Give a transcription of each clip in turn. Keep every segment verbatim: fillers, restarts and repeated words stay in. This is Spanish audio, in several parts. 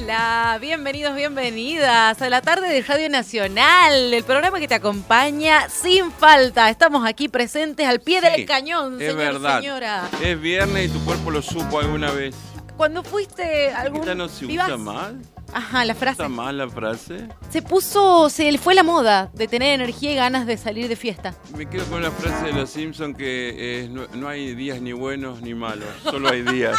Hola, bienvenidos, bienvenidas a la tarde de Radio Nacional, el programa que te acompaña sin falta. Estamos aquí presentes al pie Sí, del cañón, es señor, verdad. señora. Es viernes y tu cuerpo lo supo alguna vez. Cuando fuiste a algún... ¿Esta no se ¿vivas? usa más? Ajá, la frase. ¿Usa más la frase? Se puso, se le fue la moda de tener energía y ganas de salir de fiesta. Me quedo con la frase de los Simpsons que es, no, no hay días ni buenos ni malos, solo hay días.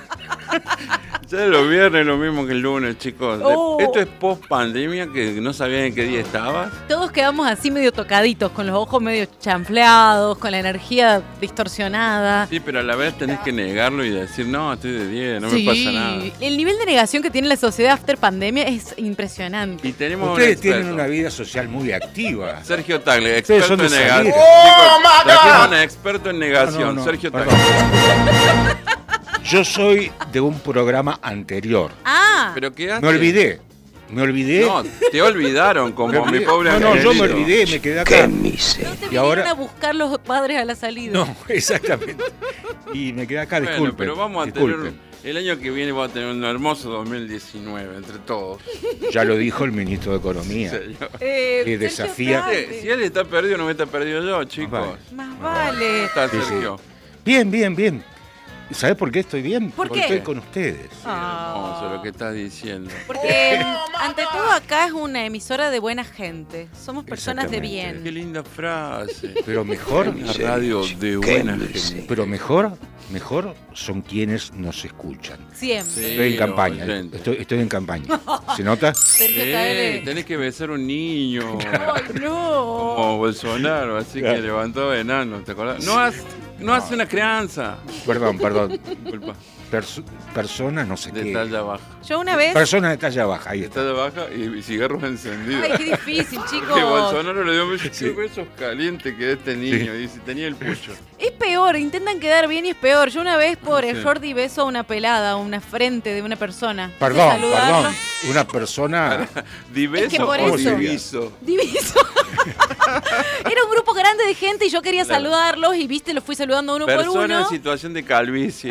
Ya los viernes es lo mismo que el lunes, chicos. Oh. Esto es post pandemia, que no sabían en qué día estabas. Todos quedamos así medio tocaditos, con los ojos medio chanfleados, con la energía distorsionada. Sí, pero a la vez tenés que negarlo y decir, no, estoy de diez, no Sí, me pasa nada. el nivel de negación que tiene la sociedad after pandemia es impresionante. Y tenemos Ustedes un tienen experto. una vida social muy activa. Sergio Tagle, Ustedes experto son en de negación. salir. Chicos, trajimos un experto en negación, No, no, no, Sergio perdón. Tagle. Yo soy de un programa anterior. Ah, Pero quedaste... Me olvidé. Me olvidé. No, te olvidaron, como Me mi olvidé. pobre No, no, yo me angelito. olvidé, me quedé acá. no te y vinieron ahora- a buscar los padres a la salida. No, exactamente. Y me quedé acá, Bueno, disculpen. pero vamos a disculpen. tener... El año que viene va a tener un hermoso dos mil diecinueve, entre todos. Ya lo dijo el ministro de Economía. Señor. Eh, Que Sergio desafía- Tagle. Si él está perdido, no me está perdido yo, chicos. vale. Más ¿Cómo vale. está, Sí, sí. Sergio? Bien, bien, bien. ¿Sabés por qué estoy bien? ¿Por Porque qué? estoy con ustedes. Ah. Hermoso lo que estás diciendo. Porque mm, ante todo acá es una emisora de buena gente. Somos personas de Exactamente. Qué bien. linda frase. Pero mejor, Una radio de buena gente. pero mejor, mejor son quienes nos escuchan. Siempre. Sí, Estoy en los campaña. oyentes. Estoy, estoy en campaña. ¿Se nota? Sergio Eh, Tagle. tenés que besar un niño. Ay, no. Como Bolsonaro, así que levantó enano, ¿te acordás? No, haz- no hace una crianza. Perdón, perdón. Disculpa, Perso- personas no sé de qué. talla baja. Yo una vez. Personas de talla baja, ahí De está. talla baja y, y cigarros encendidos. Ay, qué difícil, Que chicos. Bolsonaro le dio besos, Sí. qué besos calientes que de este niño. Sí. Dice, tenía el pucho. Es peor, intentan quedar bien y es peor. Yo una vez por Sí. error di beso a una pelada, una frente de una persona. Quise Perdón, saludarlo. perdón. Una persona. ¿Diveso Es que por o eso. diviso? Diviso. Era un grupo grande de gente y yo quería Claro. saludarlos y viste, los fui saludando uno por Persona uno. en situación de calvicie.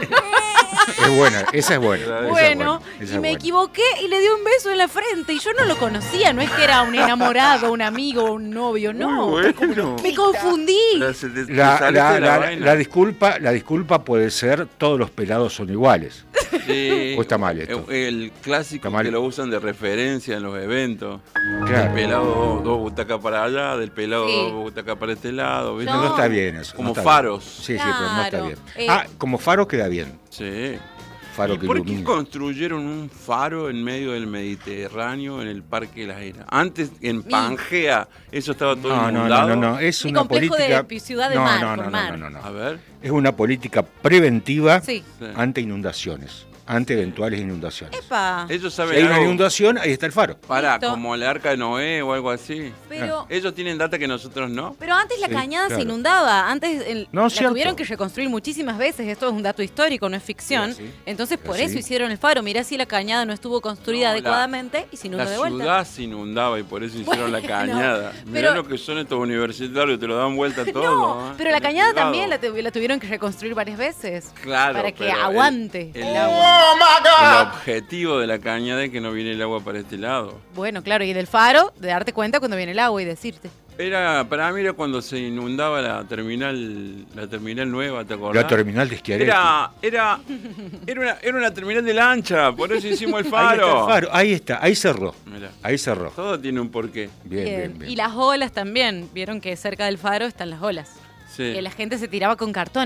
Es buena, esa es buena. esa es Bueno, buena, esa y es me buena. equivoqué y le di un beso en la frente y yo no lo conocía, no es que era un enamorado, un amigo, un novio, no. Muy bueno. Me confundí. La, se te- te La, saliste la- de la la- vaina. la disculpa, la disculpa puede ser todos los pelados son iguales. Sí, ¿O está mal esto? El, el clásico ¿Está mal? que lo usan de referencia en los eventos. Del Claro. pelado dos, dos butacas para allá, del pelado Sí. dos butacas para este lado. ¿viste? No. No está bien eso. Como no está bien. faros. Sí, sí, pero no está Claro. bien. Eh, Ah, como faro queda bien. Sí. Faro ¿Y que por qué ilumina. construyeron un faro en medio del Mediterráneo en el Parque de las Heras? Antes, en Pangea, eso estaba todo No, no, inundado. no, no, no. Es Mi una complejo de política. ciudad de no, mar, no, por no, mar. no, no, no, A no. ver. Es una política preventiva Sí. Sí. ante inundaciones, ante eventuales inundaciones. Epa. Ellos Si saben hay una algo. inundación, ahí está el faro. Pará, Listo. como el arca de Noé o algo así. Pero, Ellos tienen data que nosotros no. pero antes la Sí, cañada claro. se inundaba. Antes el- No, la cierto. tuvieron que reconstruir muchísimas veces. Esto es un dato histórico, no es ficción. Sí, así. Entonces, por Así. eso hicieron el faro. Mirá si la cañada no estuvo construida No, la- adecuadamente y se inundó La de vuelta. ciudad se inundaba y por eso hicieron la Bueno, cañada. Mirá pero- lo que son estos universitarios, te lo dan vuelta todo. No, ¿eh? pero la Ten cañada cuidado. también la, tu- la tuvieron que reconstruir varias veces. Claro, para que pero el- aguante el, el- agua. El objetivo de la cañada es que no viene el agua para este lado. Bueno, claro, y del faro, de darte cuenta cuando viene el agua y decirte. Era, para mí era cuando se inundaba la terminal, la terminal nueva, ¿te acordás? La terminal de Schiaretti. Era, era, era una, era una terminal de lancha, por eso hicimos el Ahí está faro. el faro, ahí está, ahí cerró. Mirá, Ahí cerró. todo tiene un porqué. Bien, bien, bien. Y las olas también. Vieron que cerca del faro están las olas. Sí. Que la gente se tiraba con cartón.